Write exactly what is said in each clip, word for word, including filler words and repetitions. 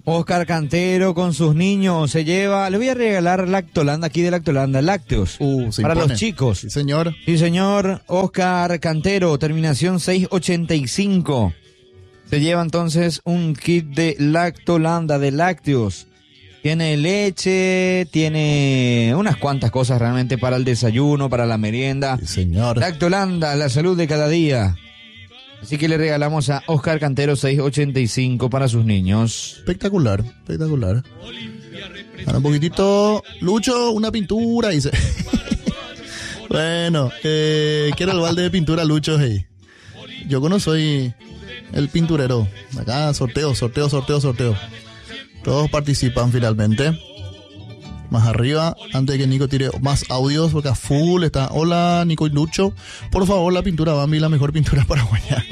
Oscar Cantero con sus niños se lleva, le voy a regalar Lactolanda aquí de Lactolanda, lácteos, Uh, se para impone. los chicos. Sí, señor. Sí, señor. Oscar Cantero, terminación seis ochenta y cinco. Se lleva entonces un kit de Lactolanda, de lácteos. Tiene leche, tiene unas cuantas cosas realmente para el desayuno, para la merienda. Sí, señor. Lactolanda, la salud de cada día. Así que le regalamos a Oscar Cantero seis ochenta y cinco para sus niños. Espectacular, espectacular. Ahora un poquitito. Lucho, una pintura, dice. Bueno, eh, quiero el balde de pintura, Lucho. Hey. Yo no soy el pinturero. Acá sorteo, sorteo, sorteo, sorteo. Todos participan finalmente. Más arriba, antes de que Nico tire más audios, porque a full está. Hola, Nico y Lucho. Por favor, la pintura Bambi, la mejor pintura paraguayana.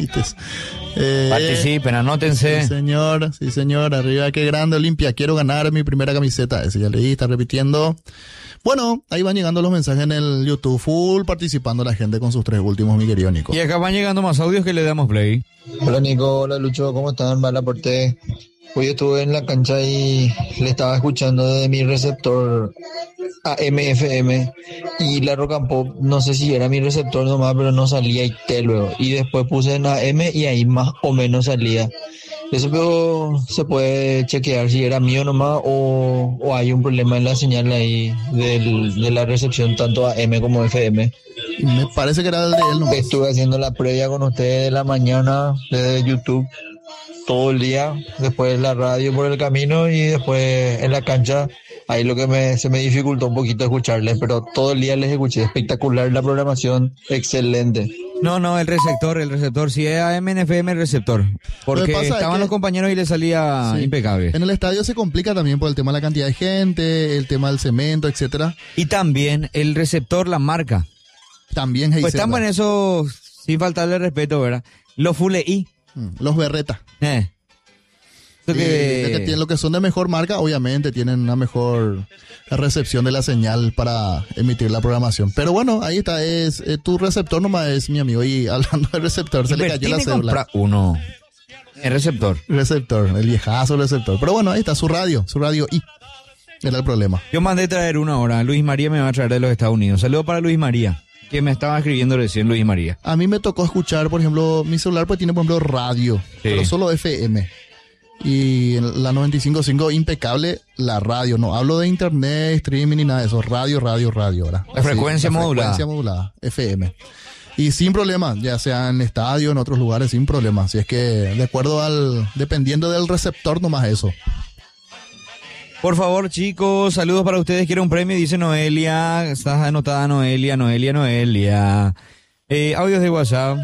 eh, Participen, anótense. Sí, señor, sí, señor. Arriba, qué grande, Olimpia. Quiero ganar mi primera camiseta. Ese ya leí, está repitiendo. Bueno, ahí van llegando los mensajes en el YouTube. Full participando la gente con sus tres últimos, mi querido Nico. Y acá van llegando más audios que le damos play. Hola Nico, hola Lucho, ¿cómo están? Mal aporte. Hoy estuve en la cancha y le estaba escuchando de mi receptor A M F M y la Rock and Pop, no sé si era mi receptor nomás, pero no salía y te luego. Y después puse en A M y ahí más o menos salía. Eso pero se puede chequear si era mío nomás o, o hay un problema en la señal ahí del, de la recepción tanto A M como F M. Y me parece que era el de él, ¿no? Estuve haciendo la previa con ustedes de la mañana desde YouTube todo el día, después la radio por el camino y después en la cancha. Ahí lo que me, se me dificultó un poquito escucharles, pero todo el día les escuché. Espectacular la programación, excelente. No, no, el receptor, el receptor. Si es A M N F M, el receptor. Porque pasa es estaban que- los compañeros y le salía Sí. impecable. En el estadio se complica también por el tema de la cantidad de gente, el tema del cemento, etcétera. Y también el receptor, la marca. También Pues Heiserva. estamos en eso, sin faltarle respeto, ¿verdad? Los Full I. Mm, Los Berreta. Eh. Eso Y que- de que tienen lo que son de mejor marca, obviamente tienen una mejor recepción de la señal para emitir la programación. Pero bueno, ahí está, es eh, tu receptor nomás es mi amigo. Y hablando de receptor, se le cayó la Invertime en cédula. comprar uno. El receptor. Receptor, el viejazo receptor. Pero bueno, ahí está su radio, su radio I. Era el problema. Yo mandé traer una hora. Luis María me va a traer de los Estados Unidos. Saludos para Luis María, que me estaba escribiendo recién Luis María. A mí me tocó escuchar, por ejemplo, mi celular pues tiene, por ejemplo, radio, pero solo F M. Y en la noventa y cinco punto cinco, impecable la radio. No hablo de internet, streaming ni nada de eso. Radio, radio, radio. ¿verdad? La frecuencia modulada. Frecuencia modulada, F M. Y sin problema, ya sea en estadio, en otros lugares, sin problema. Así es que, de acuerdo al, dependiendo del receptor, nomás eso. Por favor, chicos, saludos para ustedes. Quiero un premio, dice Noelia. Estás anotada Noelia, Noelia, Noelia. Eh, audios de WhatsApp.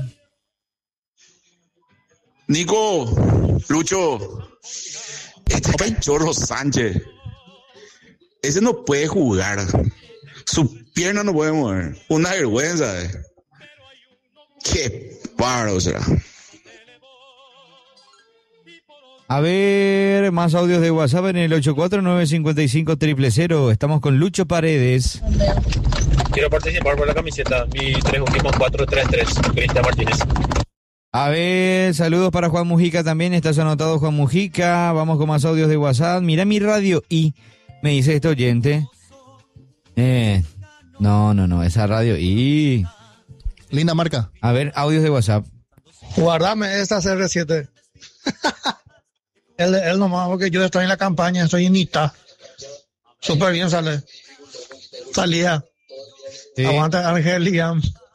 Nico, Lucho, este cachorro Sánchez, ese no puede jugar. Su pierna no puede mover. Una vergüenza, eh. Qué paro será. A ver, más audios de WhatsApp en el ocho cuatro nueve cinco cinco cero cero cero. Estamos con Lucho Paredes. Quiero participar por la camiseta. Mis tres últimos cuatro tres tres. Cristian Martínez. A ver, saludos para Juan Mujica también. Estás anotado, Juan Mujica. Vamos con más audios de WhatsApp. Mira mi radio y me dice este oyente. Eh, no, no, no, esa radio y... Linda marca. A ver, audios de WhatsApp. Guardame esta C R siete. él, él nomás, porque yo estoy en la campaña, estoy en Ita. Súper bien sale. Salía. Sí. Aguanta Argelia.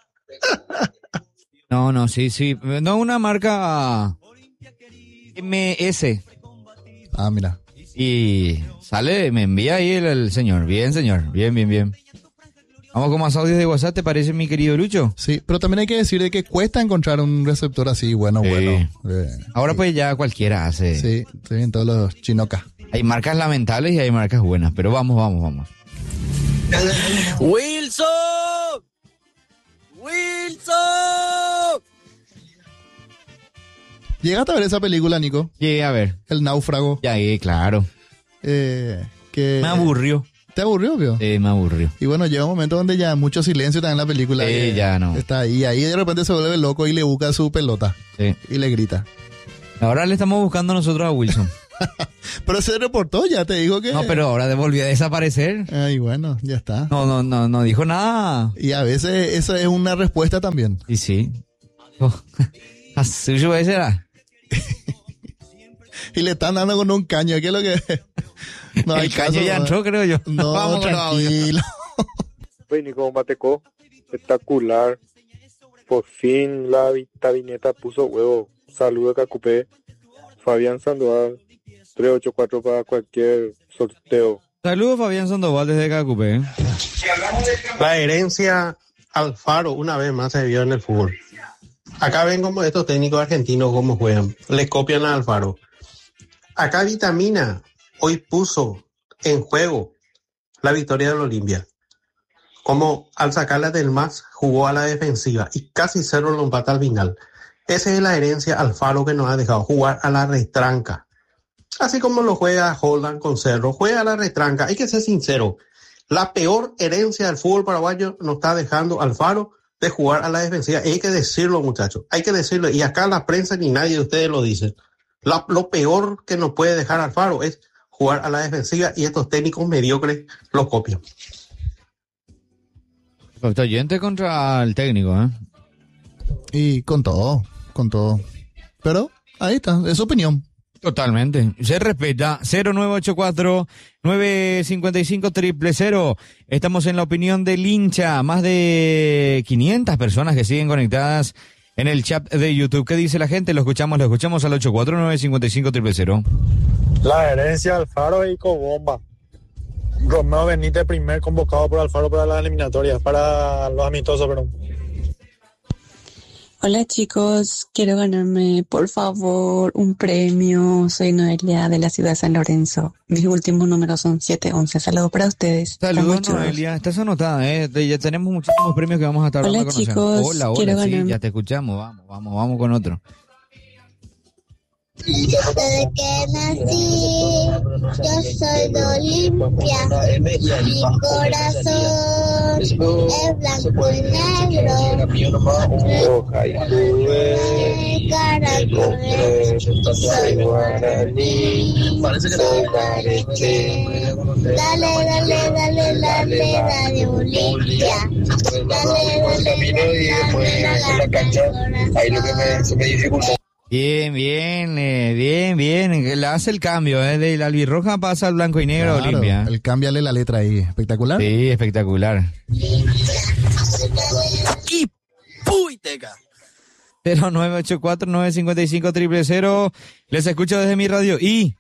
No, no, sí, sí. No, una marca M S. Ah, mira. Y sale, me envía ahí el, el señor. Bien, señor. Bien, bien, bien. Vamos con más audios de WhatsApp, ¿te parece, mi querido Lucho? Sí, pero también hay que decir de que cuesta encontrar un receptor así, bueno, Sí. bueno. Eh, Ahora sí. pues ya cualquiera hace. Sí, estoy en todos los chinocas. Hay marcas lamentables y hay marcas buenas, pero vamos, vamos, vamos. ¡Wilson! ¡Wilson! ¿Llegaste a ver esa película, Nico? Llegué a ver. El náufrago. Ya llegué, claro. Eh, que Me aburrió. ¿Te aburrió, vio? Sí, me aburrió. Y bueno, llega un momento donde ya mucho silencio está en la película. Sí, que ya no. Está ahí. Y ahí de repente se vuelve loco y le busca su pelota. Sí. Y le grita. Ahora le estamos buscando nosotros a Wilson. Pero se reportó, ya te dijo que... No, pero ahora volvió a desaparecer. Ay, bueno, ya está. No, no, no, no dijo nada. Y a veces esa es una respuesta también. Y sí. Oh, así será. Y le están dando con un caño, ¿qué es lo que...? No, el caño ya entró, creo yo. No, Vamos tranquilo. Pues Nico Mateco, espectacular. Por fin la vitabineta puso huevo. Saludos Cacupé. Fabián Sandoval, tres ocho cuatro para cualquier sorteo. Saludos Fabián Sandoval desde Cacupé. La herencia Alfaro una vez más se vio en el fútbol. Acá ven como estos técnicos argentinos cómo juegan. Le copian a Alfaro. Acá Vitamina hoy puso en juego la victoria del Olimpia. Como al sacarla del más jugó a la defensiva y casi cero lo empata al final. Esa es la herencia Alfaro que nos ha dejado jugar a la retranca. Así como lo juega Holland con Cerro, juega a la retranca. Hay que ser sincero. La peor herencia del fútbol paraguayo nos está dejando Alfaro de jugar a la defensiva. Y hay que decirlo, muchachos. Hay que decirlo. Y acá la prensa ni nadie de ustedes lo dice. La, lo peor que nos puede dejar Alfaro es jugar a la defensiva y estos técnicos mediocres lo copian. Oyente contra el técnico, ¿eh? Y con todo, con todo. Pero ahí está, es su opinión. Totalmente. Se respeta. cero nueve ocho cuatro, nueve cinco cinco, cero cero cero. Estamos en la opinión del hincha. Más de quinientas personas que siguen conectadas en el chat de YouTube. ¿Qué dice la gente? Lo escuchamos, lo escuchamos al ocho cuatro nueve cinco cinco, cero cero cero. La herencia Alfaro y Cobomba. Romeo Benítez, primer convocado por Alfaro para las eliminatorias, para los amistosos, perdón. Hola chicos, quiero ganarme por favor un premio. Soy Noelia de la ciudad de San Lorenzo. Mis últimos números son siete once. Saludos para ustedes. Saludos Noelia, estás anotada, eh. Ya tenemos muchísimos premios que vamos a estar hola, hablando con chicos, Hola, hola, quiero sí, ganarme. ya te escuchamos, vamos, vamos, vamos con otro. Desde que nací, yo soy de Olimpia. Mi corazón es blanco y negro. Caracoles, soy guaraní, soy guaraché. Dale, dale, dale, dale, dale, Olimpia. Dale, dale, dale, dale, dale, Ahí lo que me, se me dificulta. Bien, bien, eh, bien, bien. Le hace el cambio, ¿eh? De la albirroja pasa al blanco y negro Claro, Olimpia. el cámbiale la letra ahí. Espectacular. Sí, espectacular. Y puiteca. cero nueve ocho cuatro, nueve cinco cinco, cero cero cero. Les escucho desde mi radio. Y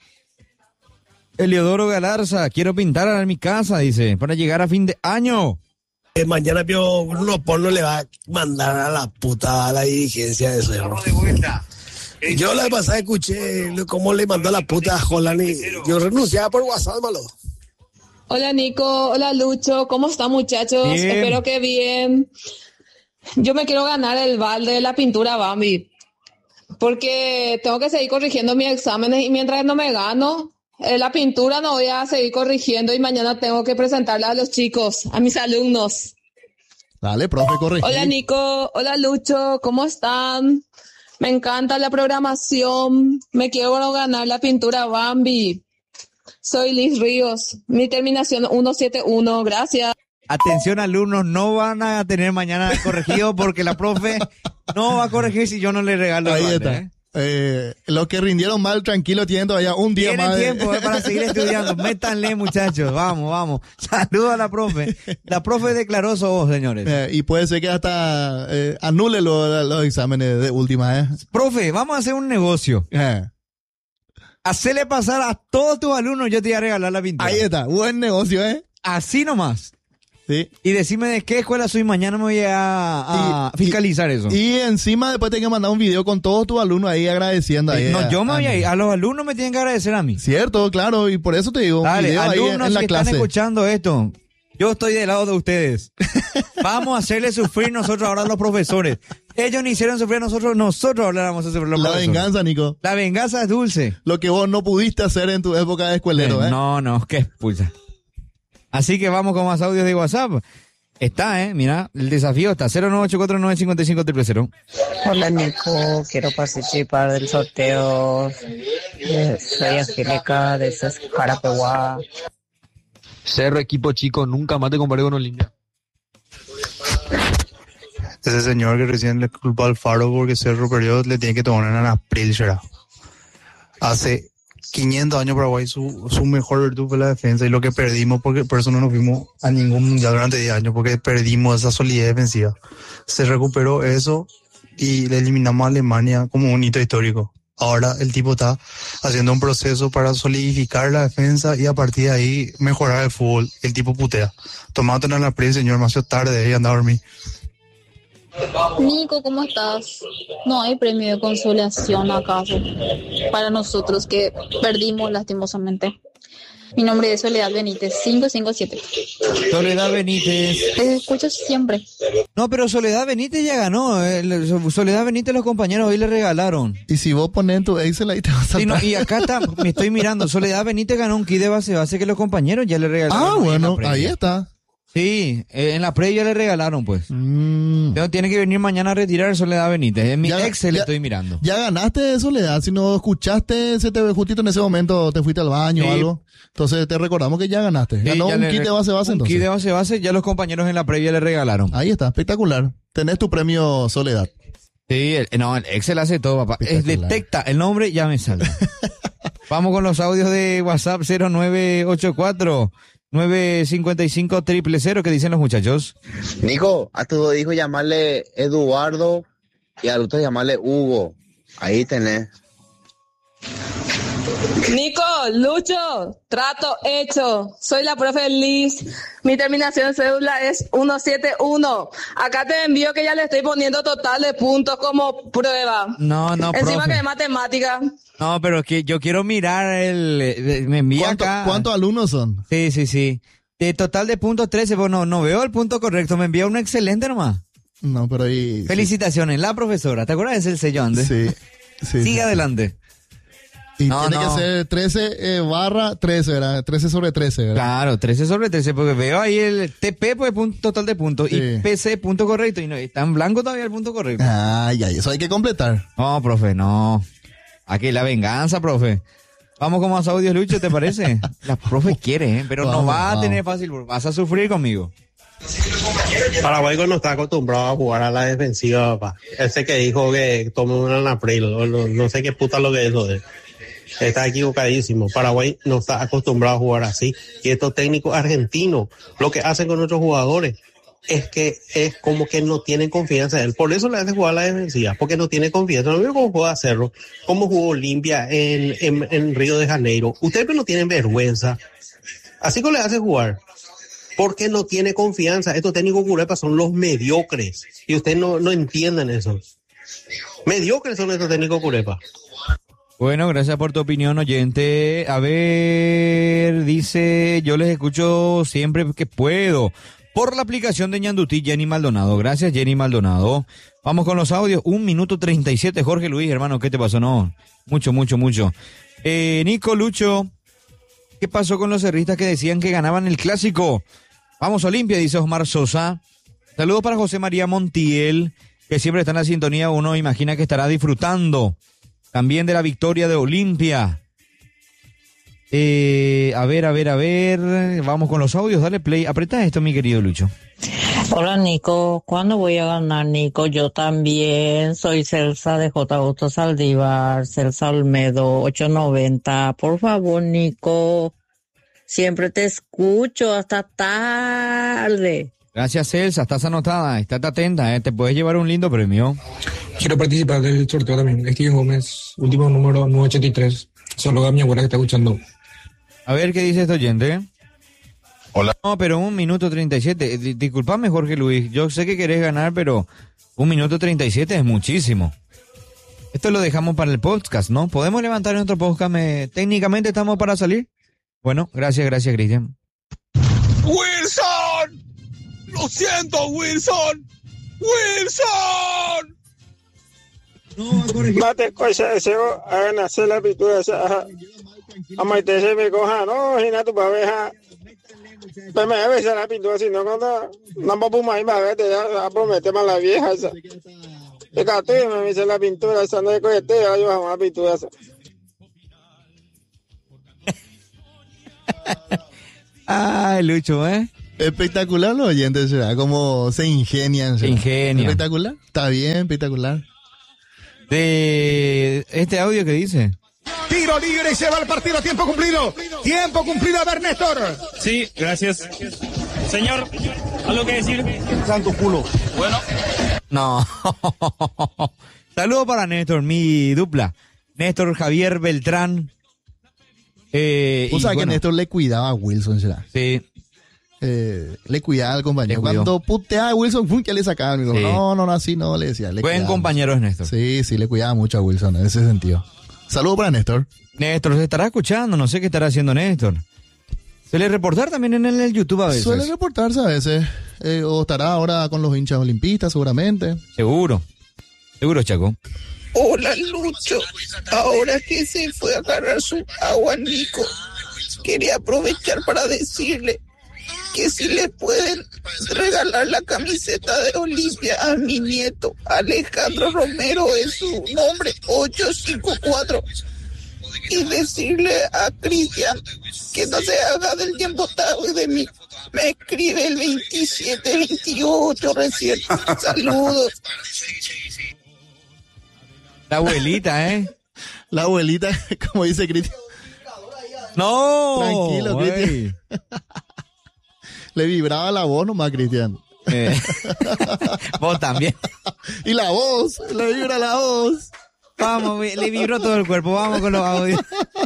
Eliodoro Galarza, quiero pintar a mi casa, dice, para llegar a fin de año. Eh, mañana Pío Bruno Porno le va a mandar a la puta a la dirigencia de Cerro. Yo la vez pasada escuché cómo le mandó a la puta a Holland y yo renunciaba por WhatsApp, malo. Hola Nico, hola Lucho, ¿cómo están muchachos? Bien. Espero que bien. Yo me quiero ganar el balde de la pintura Bambi, porque tengo que seguir corrigiendo mis exámenes y mientras no me gano eh, la pintura no voy a seguir corrigiendo y mañana tengo que presentarla a los chicos, a mis alumnos. Dale, profe, corregí. Hola Nico, hola Lucho, ¿cómo están? Me encanta la programación, me quiero ganar la pintura Bambi. Soy Liz Ríos, mi terminación ciento setenta y uno, gracias. Atención alumnos, no van a tener mañana corregido porque la profe no va a corregir si yo no le regalo el Ahí balde, está. ¿eh? Eh, los que rindieron mal, tranquilo, tienen todavía un día Tienen más. de- tiempo eh, para seguir estudiando. Métanle, muchachos. Vamos, vamos. Saludos a la profe. La profe declaró su voz, señores. Eh, y puede ser que hasta eh, anule lo- los exámenes de última, ¿eh? Profe, vamos a hacer un negocio. Eh, Hacerle pasar a todos tus alumnos, yo te voy a regalar la pintura. Ahí está, buen negocio, ¿eh? Así nomás. Sí. Y decime de qué escuela soy, mañana me voy a, a Y- fiscalizar eso. Y encima después tengo que mandar un video con todos tus alumnos ahí agradeciendo. Ahí, no, a- yo me voy a- a ir. A los alumnos me tienen que agradecer a mí. Cierto, claro, y por eso te digo, un Dale, video ahí alumnos en la que clase. están escuchando esto, yo estoy del lado de ustedes. Vamos a hacerle sufrir nosotros ahora a los profesores. Ellos ni hicieron sufrir a nosotros, nosotros ahora vamos a sufrir a los La profesores. venganza, Nico. La venganza es dulce. Lo que vos no pudiste hacer en tu época de escuelero, ¿eh? No, no, qué expulsa. Así que vamos con más audios de WhatsApp. Está, eh, mira, el desafío está cero nueve ocho cuatro nueve cinco cinco cero cero. Hola Nico, quiero participar del sorteo. Eh, soy Angélica de Carapeguá. Cerro, equipo chico, nunca más te comparé con Olimpia. Ese señor que recién le culpa al Faro porque Cerro perdió, le tiene que tomar una April, será. Hace quinientos años Paraguay su, su mejor virtud fue la defensa, y lo que perdimos, porque por eso no nos fuimos a ningún mundial durante diez años, porque perdimos esa solidez defensiva. Se recuperó eso y le eliminamos a Alemania como un hito histórico. Ahora el tipo está haciendo un proceso para solidificar la defensa y a partir de ahí mejorar el fútbol. El tipo putea. Tomate una April, señor, más tarde y anda a dormir. Nico, ¿cómo estás? No hay premio de consolación acaso para nosotros que perdimos lastimosamente. Mi nombre es Soledad Benítez, cinco cinco siete. Soledad Benítez. Te escucho siempre. No, pero Soledad Benítez ya ganó. eh, Soledad Benítez los compañeros hoy le regalaron. Y si vos pones en tu Excel ahí te vas a saltar. Sí, no, y acá está, me estoy mirando. Soledad Benítez ganó un kit de base base que los compañeros ya le regalaron. Ah, bueno, ahí está. Sí, eh, en la previa le regalaron, pues. Mm. Pero tiene que venir mañana a retirar Soledad Benítez. En mi Ya- Excel ya- estoy mirando. Ya ganaste Soledad, si no escuchaste ese T V justito en ese momento, te fuiste al baño Sí. o algo. Entonces te recordamos que ya ganaste. Sí, Ganó ya un le kit re- de base base un entonces. kit de base base, ya los compañeros en la previa le regalaron. Ahí está, espectacular. Tenés tu premio Soledad. Sí, el- no, el Excel hace todo, papá. Es, Espectacular. detecta el nombre, ya me sale. Vamos con los audios de WhatsApp cero nueve ocho cuatro nueve cinco cinco cero cero cero. ¿Qué dicen los muchachos? Nico, a tu hijo llamarle Eduardo y al otro llamarle Hugo. Ahí tenés. Nico, Lucho, trato hecho. Soy la profe Liz. Mi terminación de cédula es ciento setenta y uno. Acá te envío que ya le estoy poniendo total de puntos como prueba. No, no, Encima profe. que de matemática. No, pero es que yo quiero mirar el... eh, Me envía ¿Cuánto- acá... ¿Cuántos alumnos son? Sí, sí, sí. De total de puntos trece, pues no, no veo el punto correcto. Me envía uno excelente nomás. No, pero ahí... Felicitaciones, la profesora. ¿Te acuerdas? Es el sello antes. Sí, sí. Sigue sí. adelante. Y No, tiene no. que ser trece eh, barra trece, ¿verdad? trece sobre trece, ¿verdad? Claro, trece sobre trece, porque veo ahí el T P, pues punto total de puntos, Sí. y P C, punto correcto, y no, está en blanco todavía el punto correcto. Ay, ay, eso hay que completar. No, profe, no. Aquí la venganza, profe. Vamos con más audios, Lucho, ¿te parece? La profe quiere, ¿eh? Pero no Vamos, va a vamos. tener fácil, vas a sufrir conmigo. Paraguay no está acostumbrado a jugar a la defensiva, papá. Ese que dijo que tome una Anapril, no, no, no sé qué puta lo que es eso de. Está equivocadísimo. Paraguay no está acostumbrado a jugar así. Y estos técnicos argentinos, lo que hacen con nuestros jugadores es que es como que no tienen confianza en él. Por eso le hace jugar a la defensiva, porque no tiene confianza. No veo cómo juega Cerro, cómo jugó Olimpia en, en, en Río de Janeiro. Ustedes no tienen vergüenza. Así que le hace jugar. Porque no tiene confianza. Estos técnicos curepas son los mediocres. Y ustedes no, no entienden eso. Mediocres son estos técnicos curepas. Bueno, gracias por tu opinión, oyente. A ver, dice, yo les escucho siempre que puedo. Por la aplicación de Ñandutí, Jenny Maldonado. Gracias, Jenny Maldonado. Vamos con los audios. Un minuto treinta y siete. Jorge Luis, hermano, ¿qué te pasó? No, mucho, mucho, mucho. Eh, Nico, Lucho, ¿qué pasó con los cerristas que decían que ganaban el clásico? Vamos, Olimpia, dice Osmar Sosa. Saludos para José María Montiel, que siempre está en la sintonía. Uno imagina que estará disfrutando también de la victoria de Olimpia. Eh, a ver, a ver, a ver. Vamos con los audios. Dale play. Apretá esto, mi querido Lucho. Hola Nico, ¿cuándo voy a ganar Nico? Yo también soy Celsa de J. Augusto Saldívar, Celsa Olmedo, ocho noventa. Por favor Nico, siempre te escucho hasta tarde. Gracias, Celsa. Estás anotada. Estás atenta. ¿eh? Te puedes llevar un lindo premio. Quiero participar del sorteo también. Steven Gómez, último número nueve ochenta y tres. Solo a mi abuela que está escuchando. A ver qué dice este oyente. Hola. No, pero un minuto treinta y siete. D- disculpame, Jorge Luis. Yo sé que querés ganar, pero un minuto treinta y siete es muchísimo. Esto lo dejamos para el podcast, ¿no? ¿Podemos levantar nuestro podcast? Me- Técnicamente estamos para salir. Bueno, gracias, gracias, Cristian. ¡Wilson! ¡Lo siento, Wilson! ¡Wilson! Mate cosa ese hagan hacer la pintura esa a Maite se me coja no Gina tu pareja Pues me debe ser la pintura, si no, cuando no me pongo ahí, me a prometer más la vieja esa. De cartel me dice la pintura, esa no es cohete, yo vamos a la pintura esa. Ay, Lucho, ¿eh? Espectacular los oyentes, ¿será? Como se ingenian. Se ingenian. Espectacular. Está bien, espectacular. De este audio que dice. Tiro libre y se va el partido a tiempo cumplido. Tiempo cumplido, a ver, Néstor. Sí, gracias. Señor, ¿algo que decir? Santo culo. Bueno. No. Saludos para Néstor, mi dupla. Néstor Javier Beltrán. Eh, o sea que bueno, Néstor le cuidaba a Wilson, ¿será? Sí. Eh, le cuidaba al compañero. Cuando puteaba a Wilson, ¡fum!, que le sacaba. Sí. No, no, no, así no, le decía. Le Buen compañero es Néstor. Sí, sí, le cuidaba mucho a Wilson en ese sentido. Saludos para Néstor. Néstor, se estará escuchando, no sé qué estará haciendo Néstor. Suele reportar también en el, el YouTube a veces. Suele reportarse a veces. Eh, o estará ahora con los hinchas olimpistas, seguramente. Seguro. Seguro, Chaco. Hola, Lucho. Ahora que se fue a agarrar su agua, Nico, quería aprovechar para decirle que si le pueden regalar la camiseta de Olimpia a mi nieto Alejandro Romero, es su nombre, ocho cinco cuatro, y decirle a Cristian que no se haga del tiempo tarde de mí. Me escribe el veintisiete veintiocho recién. Saludos. La abuelita, ¿eh? La abuelita, como dice Cristian. No. Tranquilo, Cristian. Le vibraba la voz nomás, Cristian. Eh. Vos también. Y la voz, le vibra la voz. Vamos, le vibró todo el cuerpo. Vamos con los audios.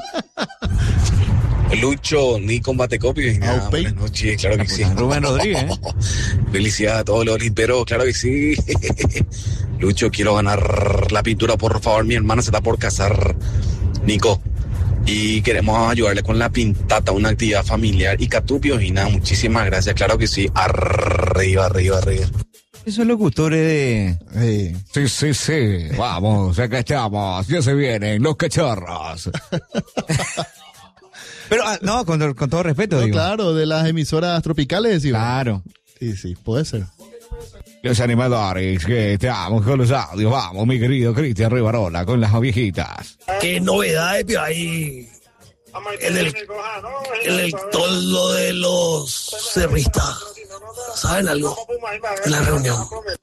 Lucho, ni combate copio. Nada, buenas noches, claro que sí. Rubén Rodríguez. Felicidades a todos los olimperos, claro que sí. Lucho, quiero ganar la pintura, por favor. Mi hermana se está por casar, Nico. Y queremos ayudarle con la pintata, una actividad familiar. Y Catupio, y nada, muchísimas gracias, claro que sí. Arriba, arriba, arriba. Esos locutores de... Sí, sí, sí, sí. Vamos, acá estamos. Ya se vienen los cachorros. Pero, no, con, con todo respeto, no, digo. Claro, de las emisoras tropicales, digo. Claro. Sí, sí, puede ser. Los animadores, que estamos con los audios. Vamos, mi querido Cristian Rivarola, con las viejitas. Qué novedades, pero ahí en el, en el toldo de los cerristas. ¿Saben algo? En la reunión.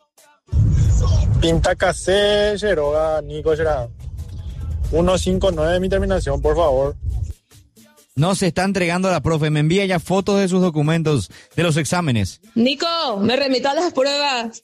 Pinta casé, Yeroga, Nico, será. uno cinco nueve mi terminación, por favor. No se está entregando a la profe. Me envía ya fotos de sus documentos, de los exámenes. Nico, me remito a las pruebas.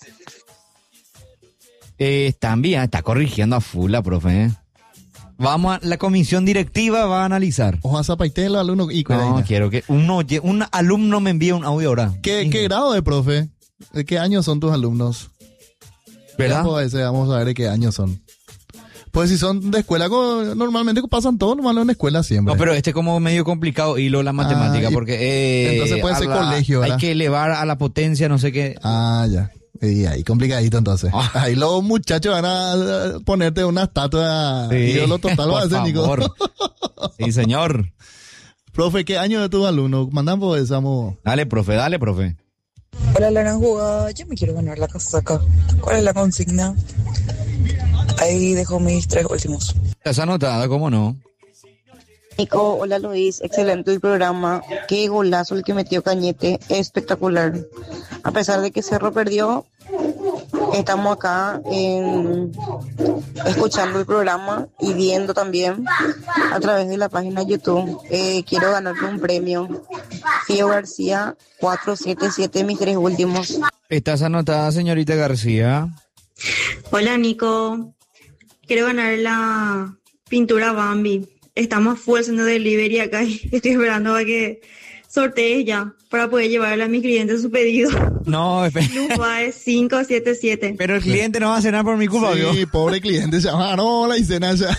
Eh, también está corrigiendo a full la profe. ¿eh? Vamos a, la comisión directiva va a analizar. Ojalá zapaitelo, alumno y No, quiero que uno, un alumno me envíe un audio ahora. ¿Qué, ¿Qué grado de profe? ¿De qué años son tus alumnos? ¿Verdad? Vamos a ver de qué años son. Pues si son de escuela, normalmente pasan todo normal en escuela siempre. No, pero este es como medio complicado hilo la matemática, ah, porque eh, entonces puede ser la, colegio, ¿verdad? Hay que elevar a la potencia, no sé qué. Ah, ya. Y ahí complicadito entonces. Ah. Ahí los muchachos van a ponerte una estatua. Sí, y yo lo total va a hacer, Nico. Sí, señor. Profe, ¿qué año de tus alumnos? Mandamos pues, amo. Dale, profe, dale, profe. Hola, Lara Jugada. Yo me quiero ganar la casaca. ¿Cuál es la consigna? Ahí dejo mis tres últimos. ¿Estás anotada? ¿Cómo no? Nico, hola Luis, excelente el programa. Qué golazo el que metió Cañete, espectacular. A pesar de que Cerro perdió, estamos acá en, escuchando el programa y viendo también a través de la página YouTube. Eh, quiero ganarme un premio. Fío García, cuatro siete siete, mis tres últimos. ¿Estás anotada, señorita García? Hola Nico, quiero ganar la pintura Bambi. Estamos full haciendo delivery acá y estoy esperando a que sortees ya para poder llevarle a mis clientes su pedido. No, espera. Lupa es cinco siete siete. Pero el cliente no va a cenar por mi culpa, ¿vio? Sí, pobre cliente, se llama no la cena ya.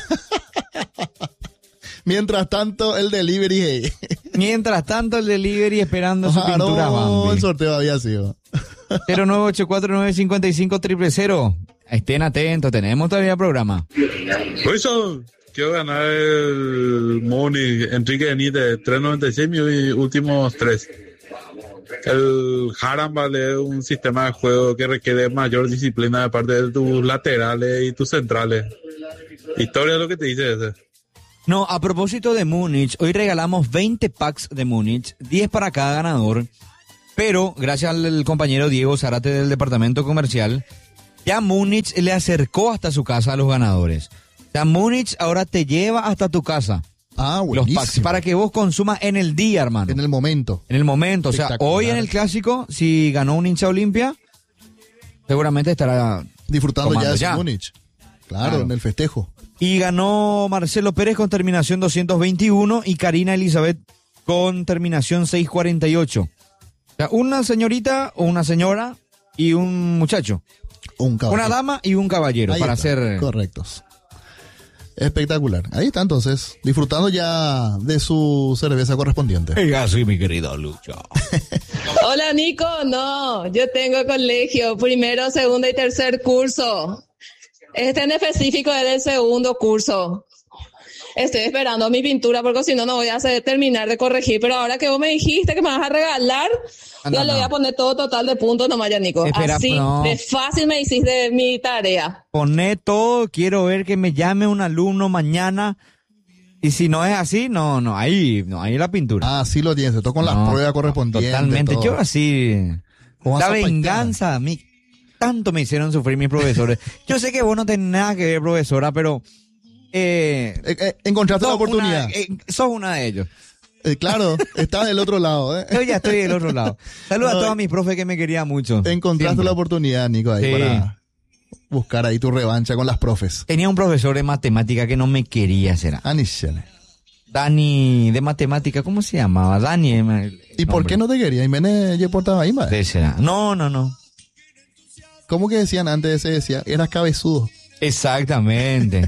Mientras tanto, el delivery. Hey. Mientras tanto, el delivery esperando su ah, pintura no, Bambi. El sorteo había sido. cero nueve ocho cuatro nueve cinco cinco cero cero cero. Estén atentos, tenemos todavía programa. Wilson, quiero ganar el Múnich, Enrique Benítez, tres noventa y seis, mis últimos tres. El Harambal es un sistema de juego que requiere mayor disciplina de parte de tus laterales y tus centrales. Historia es lo que te dice ese. No, a propósito de Múnich, hoy regalamos veinte packs de Múnich, diez para cada ganador, pero gracias al compañero Diego Zárate del departamento comercial, ya Múnich le acercó hasta su casa a los ganadores. O sea, Múnich ahora te lleva hasta tu casa. Ah, Los buenísimo. packs para que vos consumas en el día, hermano. En el momento. En el momento. O sea, hoy en el clásico, si ganó un hincha Olimpia, seguramente estará disfrutando ya de ya. Múnich. Claro, Claro, en el festejo. Y ganó Marcelo Pérez con terminación doscientos veintiuno y Karina Elizabeth con terminación seiscientos cuarenta y ocho. O sea, una señorita o una señora y un muchacho. Un caballero. Una dama y un caballero, Ahí para está, ser correctos. Espectacular. Ahí está entonces, disfrutando ya de su cerveza correspondiente. Así, mi querido Lucho. Hola, Nico. No, yo tengo colegio, primero, segundo y tercer curso. Este en específico es del segundo curso. Estoy esperando mi pintura porque si no, no voy a hacer, terminar de corregir. Pero ahora que vos me dijiste que me vas a regalar, Ah, ya no, le voy no. a poner todo total de puntos nomás ya, Nico. Espera, Así no. de fácil me hiciste mi tarea. Poné todo, quiero ver que me llame un alumno mañana. Y si no es así, no, no, ahí, no, ahí la pintura. Ah, sí lo tienes, todo con No, las pruebas correspondientes. Totalmente, todo. yo así. ¿Cómo La vas a venganza, a mí. Tanto me hicieron sufrir mis profesores. Yo sé que vos no tenés nada que ver, profesora, pero... Eh, Eh, eh, encontraste la sos oportunidad. Una, eh, sos una de ellos. Eh, claro, estás del otro lado. ¿eh? Yo ya estoy del otro lado. Saludos No, a todos mis profes que me querían mucho. Encontraste Siempre. la oportunidad, Nico, ahí Sí. para buscar ahí tu revancha con las profes. Tenía un profesor de matemática que no me quería, será. Aníchale. Dani, de matemática, ¿cómo se llamaba? Dani. el- ¿Y por qué no te quería? Jiménez ya portaba ahí, madre. Sí, será. No, no, no. ¿Cómo que decían antes? Se decía, eras cabezudo. Exactamente.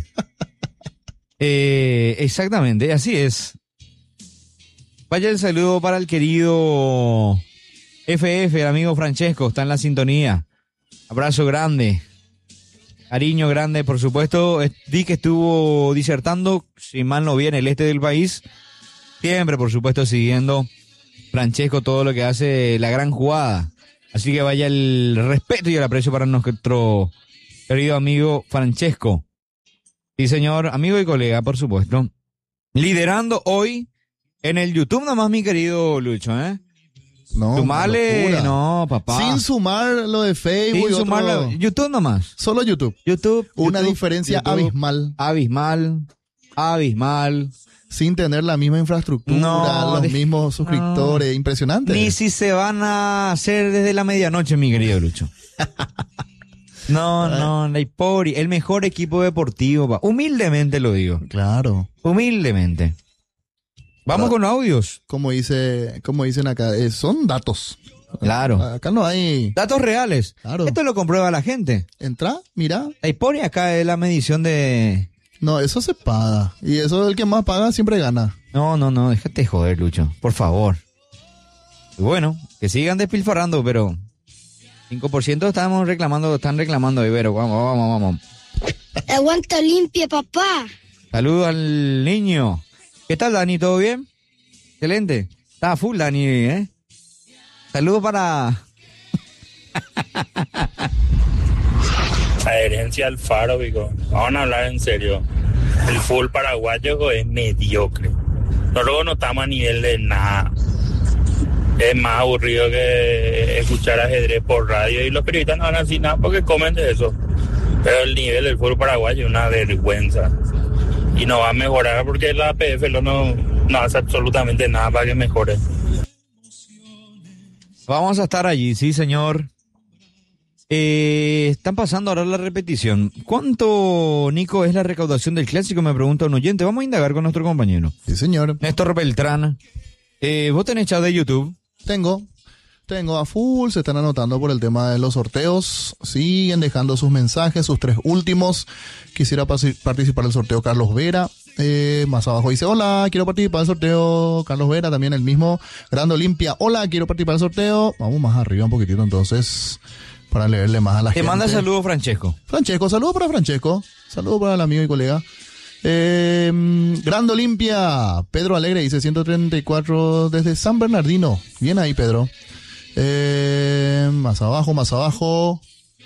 eh, exactamente, así es. Vaya el saludo para el querido F F, el amigo Francesco, está en la sintonía. Abrazo grande. Cariño grande, por supuesto. Es- Vi que estuvo disertando, si mal no vi, en el este del país. Siempre, por supuesto, siguiendo Francesco todo lo que hace la gran jugada. Así que vaya el respeto y el aprecio para nuestro querido amigo Francesco. Sí, señor, amigo y colega, por supuesto. Liderando hoy en el YouTube nomás, mi querido Lucho, ¿eh? No, Sumale, una locura. no, papá. Sin sumar lo de Facebook. Sin y sumar otro- lo- YouTube nomás. Solo YouTube. YouTube. Una YouTube, diferencia YouTube. abismal. Abismal. Abismal. Sin tener la misma infraestructura, No, los de- mismos suscriptores. Impresionante. Ni si se van a hacer desde la medianoche, mi querido Lucho. No, no, la Ipori, el mejor equipo deportivo, pa. Humildemente lo digo. Claro. Humildemente. Vamos con audios. Como dice, como dicen acá, eh, son datos. Claro. Acá no hay. Datos reales. Claro. Esto lo comprueba la gente. Entra, mira. La Ipori acá es la medición de... No, eso se paga. Y eso el que más paga siempre gana. No, no, no, déjate joder, Lucho, por favor. Y bueno, que sigan despilfarrando, pero cinco por ciento estamos reclamando, están reclamando, Ibero. Vamos, vamos, vamos. Aguanta limpia, papá. Saludos al niño. ¿Qué tal, Dani? ¿Todo bien? Excelente. Está full, Dani, ¿eh? Saludos para... Adherencia al Faro, Vico. Vamos a hablar en serio. El fútbol paraguayo es mediocre. Nosotros no estamos a nivel de nada. Es más aburrido que escuchar ajedrez por radio y los periodistas no van a decir nada porque comen de eso. Pero el nivel del fútbol paraguayo es una vergüenza. Y no va a mejorar porque la P F no, no hace absolutamente nada para que mejore. Vamos a estar allí, sí, señor. Eh, están pasando ahora la repetición. ¿Cuánto, Nico, es la recaudación del clásico? Me pregunta un oyente. Vamos a indagar con nuestro compañero. Sí, señor. Néstor Beltrán. Eh, ¿Vos tenés chat de YouTube? Tengo. Tengo a full, se están anotando por el tema de los sorteos. Siguen dejando sus mensajes, sus tres últimos. Quisiera pasi- participar del sorteo Carlos Vera. Eh, más abajo dice, hola, quiero participar del sorteo Carlos Vera, también el mismo. Grande Olimpia, hola, quiero participar del sorteo. Vamos más arriba un poquitito entonces, para leerle más a la Te gente. manda saludos, Francesco. Francesco, saludos para Francesco. Saludos para el amigo y colega. Eh, Grande Olimpia, Pedro Alegre dice ciento treinta y cuatro desde San Bernardino. Bien ahí, Pedro. Eh, más abajo, más abajo.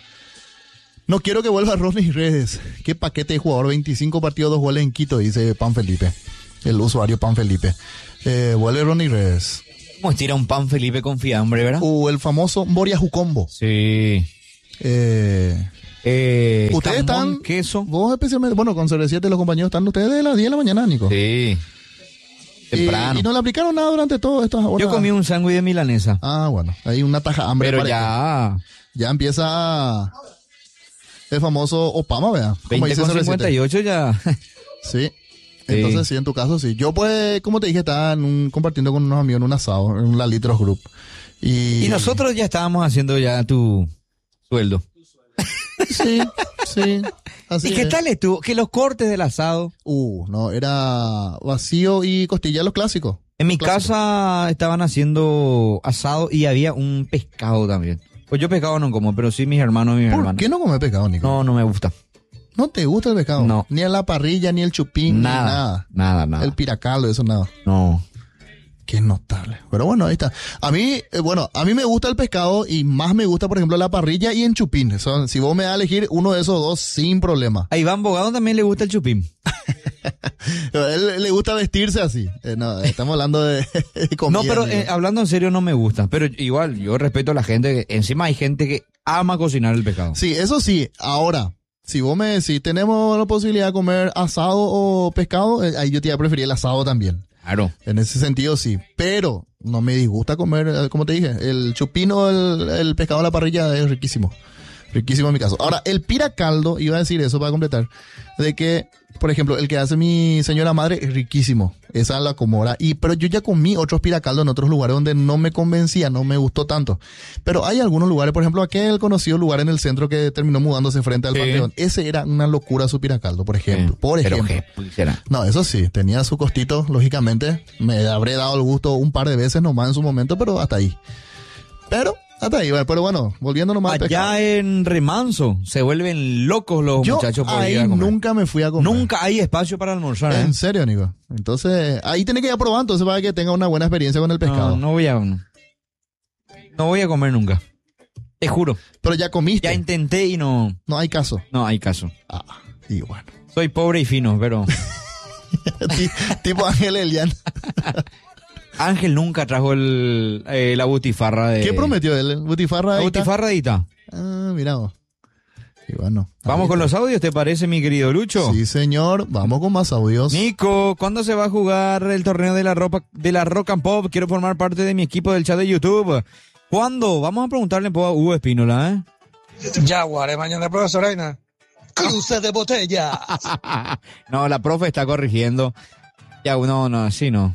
No quiero que vuelva Ronnie Redes. Qué paquete de jugador, veinticinco partidos, dos goles en Quito, dice Pan Felipe. El usuario Pan Felipe. Eh, vuelve Ronnie Redes. ¿Cómo estira un Pan Felipe con fiambre, verdad? Uh, el famoso Moria Jucombo. Sí. Eh... Eh, ustedes jamón, están, queso. Vos especialmente, bueno, con C R siete los compañeros están ustedes de las diez de la mañana, Nico. Sí. Temprano. Y, y no le aplicaron nada durante todas estas horas. Yo comí un sándwich de milanesa. Ah, bueno, hay una taja hambre. Pero parece. ya. Ya empieza el famoso Opama, ¿verdad? veinte con cincuenta y ocho ya. Sí. Entonces, sí. sí, en tu caso, sí. Yo, pues, como te dije, estaba en un, compartiendo con unos amigos en un asado, en un Lalitros Group. Y... y nosotros ya estábamos haciendo ya tu sueldo. Sí, sí. Así ¿Y qué es. tal estuvo? Que los cortes del asado. Uh, no, era vacío y costilla, los clásicos. En mi Clásico. casa estaban haciendo asado y había un pescado también. Pues yo pescado no como, pero sí mis hermanos y mis ¿Por hermanas. qué no comes pescado, Nico? No, no me gusta. ¿No te gusta el pescado? No. Ni a la parrilla, ni el chupín, Nada, ni nada. nada, nada. El piracalo, eso nada. No. Qué notable. Pero bueno, ahí está. A mí, eh, bueno, a mí me gusta el pescado y más me gusta, por ejemplo, la parrilla y en chupín. Son, si vos me das a elegir uno de esos dos, sin problema. A Iván Bogado también le gusta el chupín. A él le gusta vestirse así. Eh, no, estamos hablando de, de comida. No, pero ¿no? eh, hablando en serio no me gusta. Pero igual, yo respeto a la gente. Que, encima hay gente que ama cocinar el pescado. Sí, eso sí. Ahora, si vos me decís, tenemos la posibilidad de comer asado o pescado, eh, ahí yo te iba a preferir el asado también. Claro. En ese sentido sí, pero no me disgusta comer, eh, como te dije, el chupino, el, el pescado a la parrilla es riquísimo. Riquísimo en mi caso. Ahora, el piracaldo, iba a decir eso para completar, de que, por ejemplo, el que hace mi señora madre es riquísimo. Esa es la comora. Y, pero yo ya comí otros piracaldos en otros lugares donde no me convencía, no me gustó tanto. Pero hay algunos lugares, por ejemplo, aquel conocido lugar en el centro que terminó mudándose frente al Sí. Panteón. Ese era una locura su piracaldo, por ejemplo. Por Pero ejemplo. qué pusiera. No, eso sí, tenía su costito, lógicamente. Me habré dado el gusto un par de veces nomás en su momento, pero hasta ahí. Pero, hasta ahí, pero bueno, volviendo nomás al pescado. Allá en Remanso se vuelven locos los Yo muchachos por ahí ir a comer. nunca me fui a comer. Nunca hay espacio para almorzar. ¿eh? En serio, Nico. Entonces, ahí tiene que ir a probar, entonces, para que tenga una buena experiencia con el pescado. No, no voy a... No voy a comer nunca. Te juro. Pero ya comiste. Ya intenté y no... No hay caso. No hay caso. Ah, y bueno. Soy pobre y fino, pero... Tipo Ángel Elian. Ángel nunca trajo el, eh, la butifarra de... ¿Qué prometió él? ¿Butifarra La de Ita? butifarra de Ita. Ah, mira vos. Y bueno. Vamos con los audios, ¿te parece, mi querido Lucho? Sí, señor. Vamos con más audios. Nico, ¿cuándo se va a jugar el torneo de la, ropa, de la Rock and Pop? Quiero formar parte de mi equipo del chat de YouTube. ¿Cuándo? Vamos a preguntarle a Hugo Espínola, ¿eh? Jaguares, mañana, profesor Reina. Cruces de botella. No, la profe está corrigiendo. Ya, no, no, así no.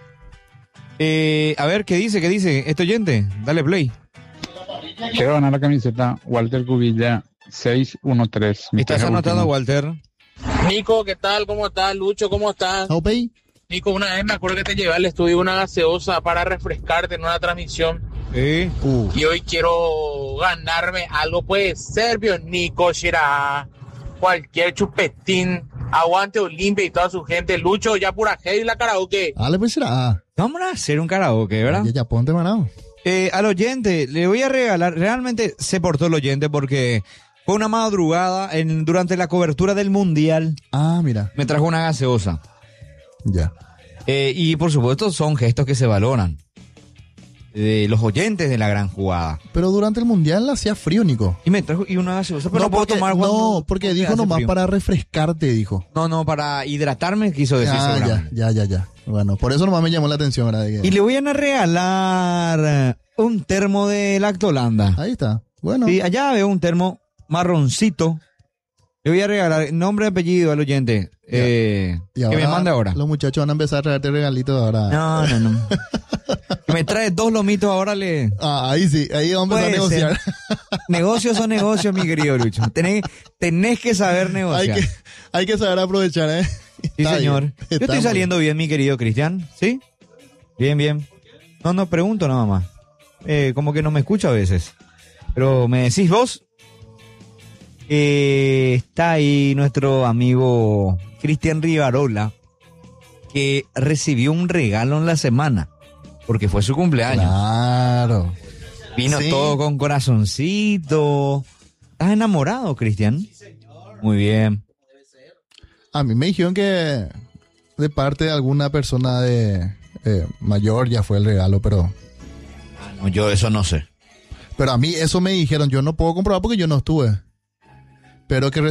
Eh, a ver, ¿qué dice? ¿Qué dice? ¿Este oyente? Dale play. Quiero ganar la camiseta Walter Cubilla seis uno tres. ¿Estás anotando, Walter? Nico, ¿qué tal? ¿Cómo estás? Lucho, ¿cómo estás? Okay. Nico, una vez me acuerdo que te llevé al estudio una gaseosa para refrescarte en una transmisión. Sí. Uh. Y hoy quiero ganarme algo, puede ser, vio Nico, Shira, cualquier chupetín, aguante Olimpia y toda su gente. Lucho, ya pura heavy la karaoke. Dale, pues será. Vamos a hacer un karaoke, ¿verdad? Ya, ya, ponte manado. Eh, al oyente, le voy a regalar, realmente se portó el oyente porque fue una madrugada en, durante la cobertura del Mundial. Ah, mira. Me trajo una gaseosa. Ya. Eh, y por supuesto son gestos que se valoran. De los oyentes de la gran jugada. Pero durante el Mundial hacía frío, Nico. Y me trajo y una gaseosa, pero no, no puedo porque, tomar cuando, No, porque dijo nomás frío. Para refrescarte, dijo. No, no, para hidratarme quiso decir ah, seguramente. Ya, ya, ya, ya. Bueno, por eso nomás me llamó la atención, ¿verdad? Que... Y le voy a regalar un termo de Lactolanda. Ahí está. Bueno. Sí, allá veo un termo marroncito. Le voy a regalar nombre y apellido al oyente. Eh, que me mande ahora. Los muchachos van a empezar a traerte regalitos ahora. No, no, no. Que me trae dos lomitos ahora le... Ah, ahí sí, ahí vamos a negociar. Negocios son negocios, mi querido Lucho. Tenés, tenés que saber negociar. Hay que, hay que saber aprovechar, ¿eh? Sí, Está señor. bien. Yo estoy saliendo bien, mi querido Cristian. ¿Sí? Bien, bien. No, no, pregunto nada más. Eh, como que no me escucha a veces. Pero me decís vos. Eh, está ahí nuestro amigo Cristian Rivarola, que recibió un regalo en la semana, porque fue su cumpleaños. Claro. Vino Sí. todo con corazoncito. ¿Estás enamorado, Cristian? Muy bien. A mí me dijeron que de parte de alguna persona de eh, mayor ya fue el regalo, pero... No, yo eso no sé. Pero a mí eso me dijeron, yo no puedo comprobar porque yo no estuve. Pero que